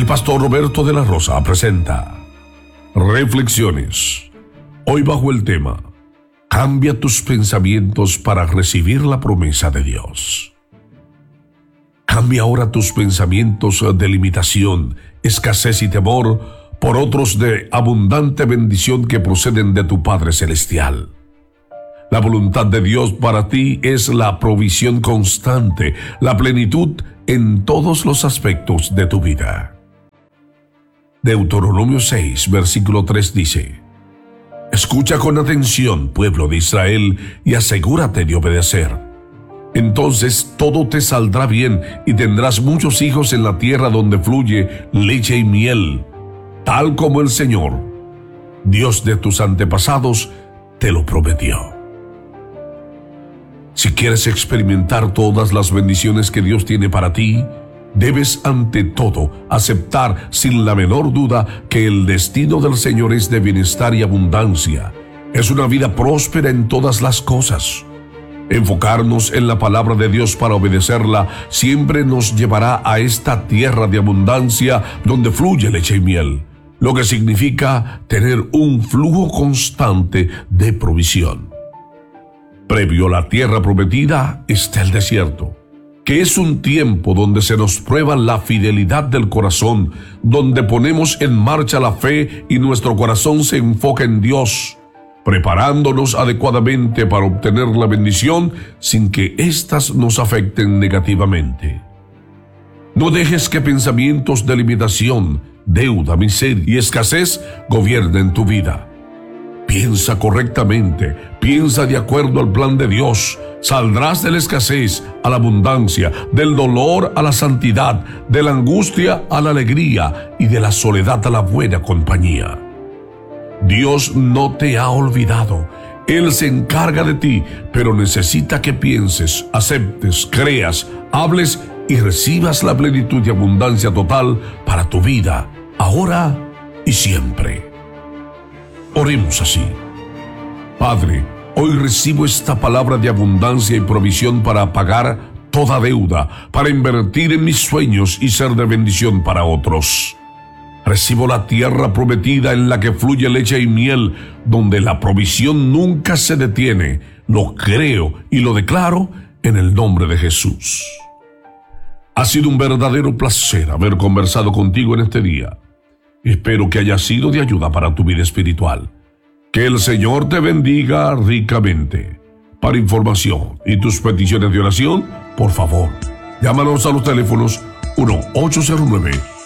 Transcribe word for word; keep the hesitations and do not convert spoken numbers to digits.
pastor Roberto de la Rosa presenta Reflexiones. Hoy bajo el tema: cambia tus pensamientos para recibir la promesa de Dios. Cambia ahora tus pensamientos de limitación, escasez y temor por otros de abundante bendición que proceden de tu Padre Celestial. La voluntad de Dios para ti es la provisión constante, la plenitud en todos los aspectos de tu vida. Deuteronomio seis, versículo tres dice: Escucha con atención, pueblo de Israel, y asegúrate de obedecer. Entonces todo te saldrá bien y tendrás muchos hijos en la tierra donde fluye leche y miel, tal como el Señor, Dios de tus antepasados, te lo prometió. Si quieres experimentar todas las bendiciones que Dios tiene para ti, debes ante todo aceptar sin la menor duda que el destino del Señor es de bienestar y abundancia. Es una vida próspera en todas las cosas. Enfocarnos en la palabra de Dios para obedecerla siempre nos llevará a esta tierra de abundancia donde fluye leche y miel, lo que significa tener un flujo constante de provisión. Previo a la tierra prometida está el desierto, que es un tiempo donde se nos prueba la fidelidad del corazón, donde ponemos en marcha la fe y nuestro corazón se enfoca en Dios, preparándonos adecuadamente para obtener la bendición sin que éstas nos afecten negativamente. No dejes que pensamientos de limitación, deuda, miseria y escasez gobiernen tu vida. Piensa correctamente, piensa de acuerdo al plan de Dios. Saldrás de la escasez a la abundancia, del dolor a la santidad, de la angustia a la alegría y de la soledad a la buena compañía. Dios no te ha olvidado. Él se encarga de ti, pero necesita que pienses, aceptes, creas, hables y recibas la plenitud y abundancia total para tu vida, ahora y siempre. Oremos así. Padre, hoy recibo esta palabra de abundancia y provisión para pagar toda deuda, para invertir en mis sueños y ser de bendición para otros. Recibo la tierra prometida en la que fluye leche y miel, donde la provisión nunca se detiene. Lo creo y lo declaro en el nombre de Jesús. Ha sido un verdadero placer haber conversado contigo en este día. Espero que haya sido de ayuda para tu vida espiritual. Que el Señor te bendiga ricamente. Para información y tus peticiones de oración, por favor, llámanos a los teléfonos uno ocho cero nueve,